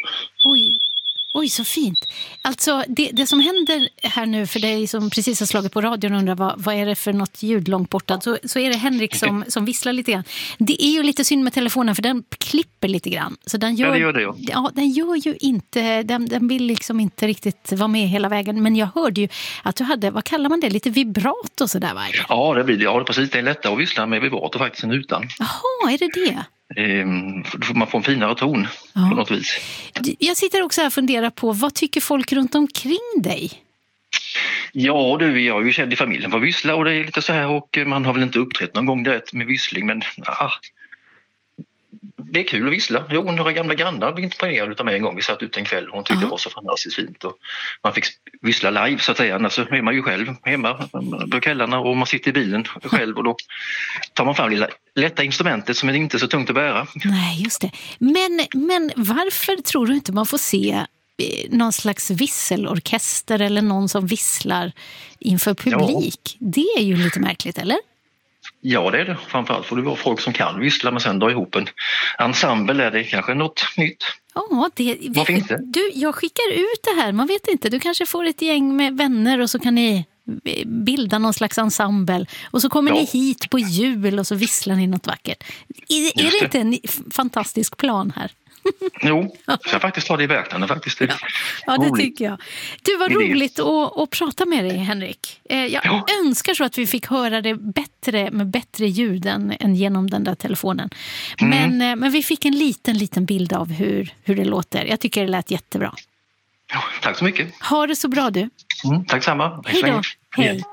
Oj, så fint. Alltså, det som händer här nu för dig som precis har slagit på radion och undrar vad är det för något ljud långt borta, så är det Henrik som visslar lite grann. Det är ju lite synd med telefonen för den klipper lite grann. Så den gör, det gör det, ja. Ja, den gör ju inte, den vill liksom inte riktigt vara med hela vägen. Men jag hörde ju att du hade, vad kallar man det, lite vibrat och sådär, va? Ja, det blir det. Ja, precis. Det är lättare att vissla med vibrato faktiskt än utan. Jaha, är det det? Då får man få en finare ton på något vis. Jag sitter också här och funderar på, vad tycker folk runt omkring dig? Ja, jag är ju känd i familjen för vissla och det är lite så här, och man har väl inte uppträtt någon gång direkt med vissling, men det är kul att vissla. Jo, några gamla grannar blev imponerade av mig en gång. Vi satt ut en kväll och hon tyckte det var så fantastiskt fint. Och man fick vissla live så att säga. Annars är man ju själv hemma på kvällarna och man sitter i bilen själv. Och då tar man fram lilla lätta instrumentet som är inte så tungt att bära. Nej, just det. Men varför tror du inte man får se någon slags visselorkester eller någon som visslar inför publik? Ja. Det är ju lite märkligt, eller? Ja, det är det. Framförallt får det vara folk som kan vissla, men sen dra ihop en ensemble, är det kanske något nytt. Ja, vad finns det? Jag skickar ut det här, man vet inte. Du kanske får ett gäng med vänner och så kan ni bilda någon slags ensemble. Och så kommer ni hit på jul och så visslar ni något vackert. Är det inte en fantastisk plan här? Jo, så jag faktiskt tar det i beaktande faktiskt. Ja, det tycker jag. Du, var roligt att prata med dig, Henrik. Jag önskar så att vi fick höra det bättre med bättre ljud än genom den där telefonen. Men vi fick en liten bild av hur det låter. Jag tycker det lät jättebra. Ja, tack så mycket. Ha det så bra, du. Tack samma. Hej då. Hej.